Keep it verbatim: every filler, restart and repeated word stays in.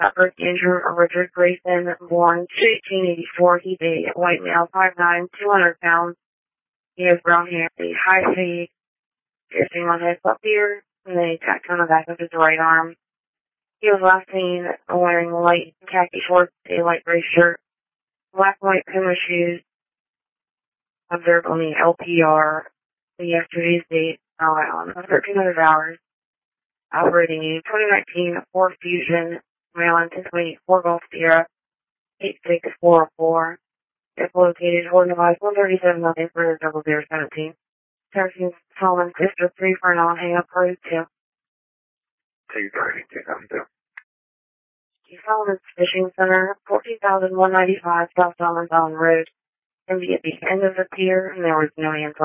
At birth, injured Richard Grayson, born eighteen eighty-four. He's a white male, five nine, two hundred pounds. He has brown hair, a high fade, piercing on his left ear, and a tattoo on the back of his right arm. He was last seen wearing light khaki shorts, a light gray shirt, black and white Puma shoes, observed on the L P R, the yesterday's date, on thirteen hundred hours, operating a twenty nineteen Ford Fusion, Maryland, Pennsylvania, four Golf Sierra, eight six four four. It's located holding device one thirty-seven Monday for double zero seventeen. Servicing Solomon District three for non-hang-up code two. two thirty, two seventy-two. Solomon's Fishing Center, fourteen thousand one hundred ninety-five South Solomon Road. Can be at the end of the pier, and there was no answer.